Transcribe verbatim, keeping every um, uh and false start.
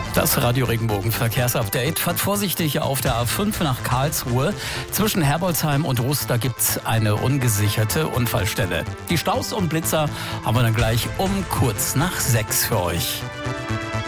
Das Radio Regenbogen Verkehrsupdate. Fahrt vorsichtig auf der A fünf nach Karlsruhe. Zwischen Herbolzheim und Rust, da gibt's eine ungesicherte Unfallstelle. Die Staus und Blitzer haben wir dann gleich um kurz nach sechs für euch.